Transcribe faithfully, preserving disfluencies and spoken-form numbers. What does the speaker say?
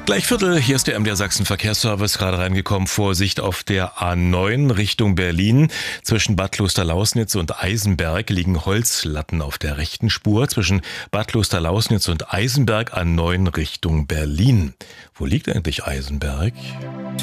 Gleich Viertel, hier ist der M D R Sachsen Verkehrsservice, gerade reingekommen. Vorsicht auf der A neun Richtung Berlin. Zwischen Bad Klosterlausnitz und Eisenberg liegen Holzlatten auf der rechten Spur. Zwischen Bad Klosterlausnitz und Eisenberg A neun Richtung Berlin. Wo liegt eigentlich Eisenberg?